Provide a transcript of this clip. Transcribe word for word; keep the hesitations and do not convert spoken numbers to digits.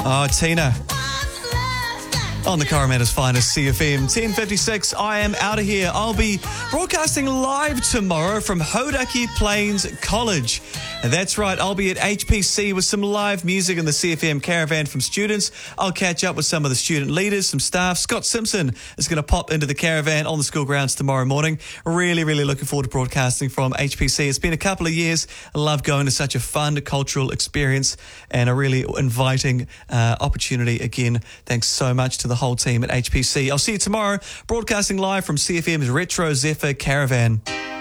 Oh, Tina. On the Coronado's finest, C F M ten fifty-six. I am out of here. I'll be broadcasting live tomorrow from Hodaki Plains College. And that's right, I'll be at H P C with some live music in the C F M caravan from students. I'll catch up with some of the student leaders, some staff. Scott Simpson is going to pop into the caravan on the school grounds tomorrow morning. Really, really looking forward to broadcasting from H P C. It's been a couple of years. I love going to such a fun cultural experience and a really inviting uh, opportunity again. Thanks so much to the whole team at H P C. I'll see you tomorrow broadcasting live from C F M's Retro Zephyr Caravan.